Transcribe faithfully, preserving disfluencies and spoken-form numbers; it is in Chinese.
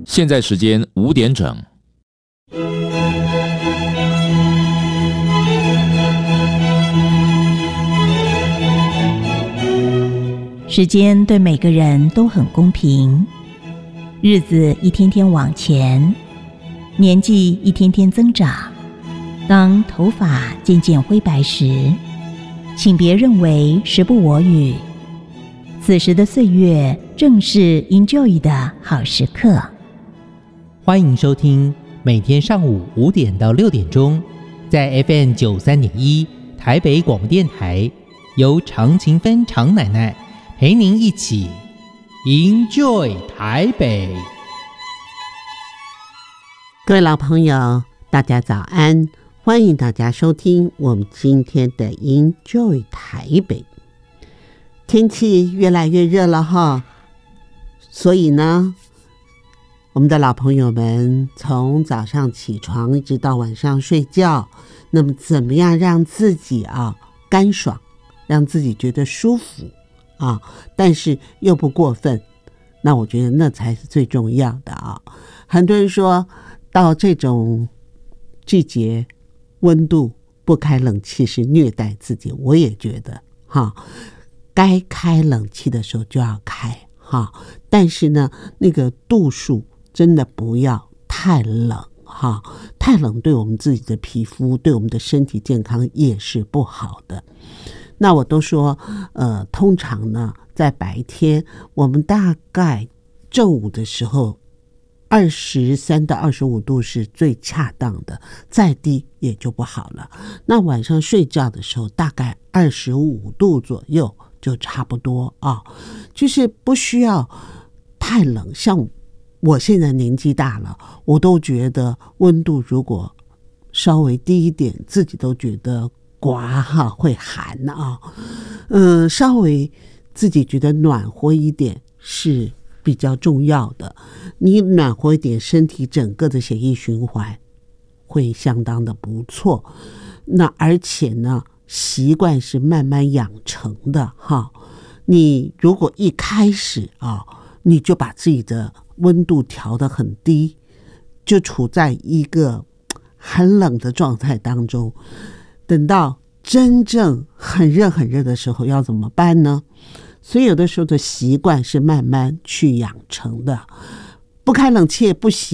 现在时间五点整。 时间对每个人都很公平，日子一天天往前，年纪一天天增长。当头发渐渐灰白时，请别认为时不我与，此时的岁月正是 enjoy 的好时刻。 欢迎收听每天上午五点到六点钟，在 F M 九三点一台北广播电台，由常勤芬常奶奶陪您一起 enjoy 台北。 各位老朋友，大家早安，欢迎大家收听我们今天的 enjoy 台北。天气越来越热了哈，所以呢，我们的老朋友们从早上起床一直到晚上睡觉，那么怎么样让自己啊干爽，让自己觉得舒服啊，但是又不过分，那我觉得那才是最重要的啊。很多人说到这种季节，温度不开冷气是虐待自己，我也觉得哈，该开冷气的时候就要开哈，但是呢，那个度数真的不要太冷哈，太冷对我们自己的皮肤，对我们的身体健康也是不好的。那我都说，呃，通常呢，在白天我们大概正午的时候，二十三到二十五度是最恰当的，再低也就不好了。那晚上睡觉的时候，大概二十五度左右就差不多啊，就是不需要太冷。像我现在年纪大了，我都觉得温度如果稍微低一点，自己都觉得刮哈会寒啊，嗯、呃，稍微自己觉得暖和一点是比较重要的。你暖和一点，身体整个的血液循环会相当的不错。那而且呢，习惯是慢慢养成的哈。你如果一开始啊，你就把自己的温度调得很低，就处在一个很冷的状态当中，等到真正很热很热的时候要怎么办呢？所以有的时候的习惯是慢慢去养成的，不开冷气也不行。